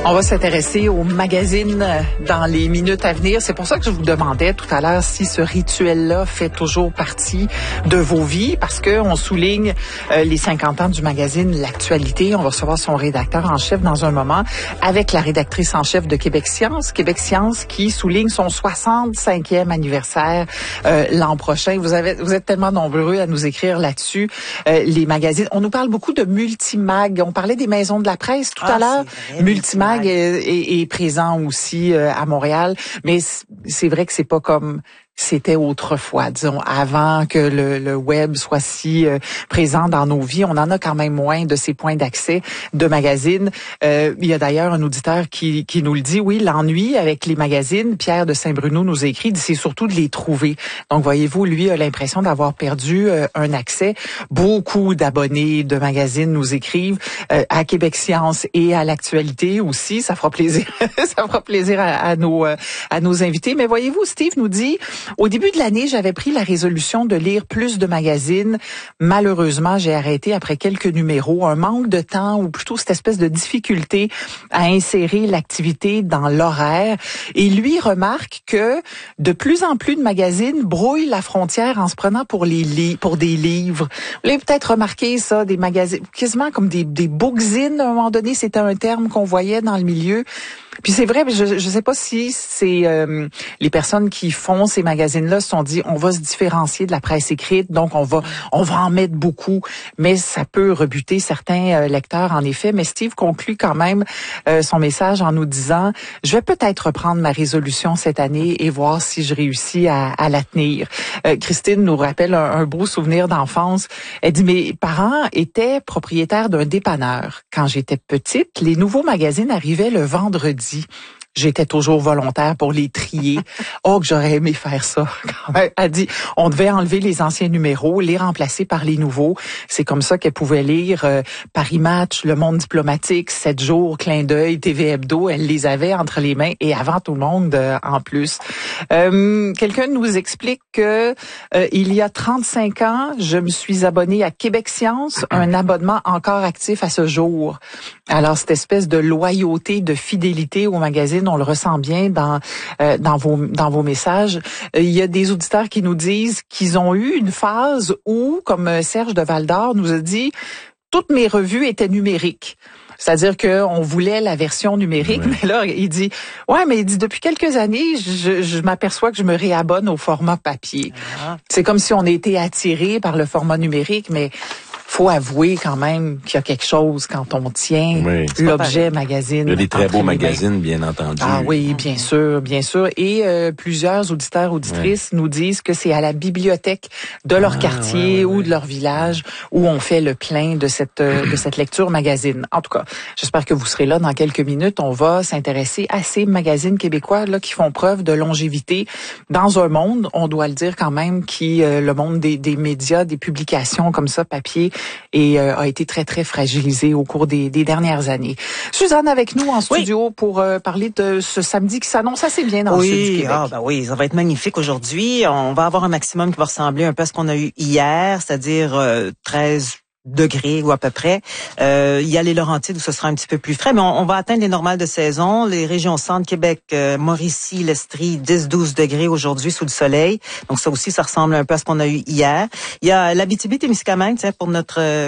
On va s'intéresser aux magazines dans les minutes à venir. C'est pour ça que je vous demandais tout à l'heure si ce rituel-là fait toujours partie de vos vies, parce que on souligne les 50 ans du magazine L'Actualité. On va recevoir son rédacteur en chef dans un moment avec la rédactrice en chef de Québec Science. Québec Science qui souligne son 65e anniversaire l'an prochain. Vous êtes tellement nombreux à nous écrire là-dessus. Les magazines. On nous parle beaucoup de Multimag. On parlait des maisons de la presse tout à l'heure. Multimag est présent aussi à Montréal, mais c'est vrai que c'est pas comme c'était autrefois, disons, avant que le web soit si présent dans nos vies. On en a quand même moins de ces points d'accès de magazines. Il y a d'ailleurs un auditeur qui nous le dit, oui, l'ennui avec les magazines, Pierre de Saint-Bruno nous a écrit, c'est surtout de les trouver. Donc, voyez-vous, lui a l'impression d'avoir perdu un accès. Beaucoup d'abonnés de magazines nous écrivent à Québec Science et à L'Actualité aussi. Ça fera plaisir, ça fera plaisir à nos invités. Mais voyez-vous, Steve nous dit, au début de l'année, j'avais pris la résolution de lire plus de magazines. Malheureusement, j'ai arrêté après quelques numéros. Un manque de temps ou plutôt cette espèce de difficulté à insérer l'activité dans l'horaire. Et lui remarque que de plus en plus de magazines brouillent la frontière en se prenant pour des livres. Vous l'avez peut-être remarqué ça, des magazines, quasiment comme des bookzines à un moment donné, c'était un terme qu'on voyait dans le milieu. Puis c'est vrai, je sais pas si c'est les personnes qui font ces magazines-là se sont dit on va se différencier de la presse écrite, donc on va en mettre beaucoup, mais ça peut rebuter certains lecteurs en effet. Mais Steve conclut quand même son message en nous disant je vais peut-être reprendre ma résolution cette année et voir si je réussis à la tenir. Christine nous rappelle un beau souvenir d'enfance. Elle dit mes parents étaient propriétaires d'un dépanneur. Quand j'étais petite, les nouveaux magazines arrivaient le vendredi. J'étais toujours volontaire pour les trier. Oh, que j'aurais aimé faire ça. Elle dit, on devait enlever les anciens numéros, les remplacer par les nouveaux. C'est comme ça qu'elle pouvait lire Paris Match, Le Monde diplomatique, 7 jours, Clin d'œil, TV Hebdo. Elle les avait entre les mains et avant tout le monde en plus. Quelqu'un nous explique que il y a 35 ans, je me suis abonnée à Québec Science, un abonnement encore actif à ce jour. Alors, cette espèce de loyauté, de fidélité au magazine, on le ressent bien dans vos messages. Il y a des auditeurs qui nous disent qu'ils ont eu une phase où, comme Serge de Val-d'Or nous a dit, toutes mes revues étaient numériques. C'est-à-dire qu'on voulait la version numérique, mais là, il dit, depuis quelques années, je m'aperçois que je me réabonne au format papier. C'est comme si on était attiré par le format numérique, mais faut avouer quand même qu'il y a quelque chose quand on tient l'objet magazine. Il y a des très beaux magazines, bien entendu. Ah oui, bien sûr, bien sûr. Et plusieurs auditeurs, auditrices nous disent que c'est à la bibliothèque de leur quartier ou de leur village où on fait le plein de cette lecture magazine. En tout cas, j'espère que vous serez là dans quelques minutes. On va s'intéresser à ces magazines québécois là qui font preuve de longévité dans un monde, on doit le dire quand même, le monde des médias, des publications comme ça, papier, et a été très, très fragilisé au cours des dernières années. Suzanne avec nous en studio pour parler de ce samedi qui s'annonce assez bien dans le sud du Québec. Oui, ça va être magnifique aujourd'hui. On va avoir un maximum qui va ressembler un peu à ce qu'on a eu hier, c'est-à-dire 13 degrés ou à peu près. Il y a les Laurentides où ce sera un petit peu plus frais, mais on va atteindre les normales de saison. Les régions centre, Québec, Mauricie, l'Estrie, 10-12 degrés aujourd'hui sous le soleil. Donc ça aussi, ça ressemble un peu à ce qu'on a eu hier. Il y a l'Abitibi-Témiscamingue, pour notre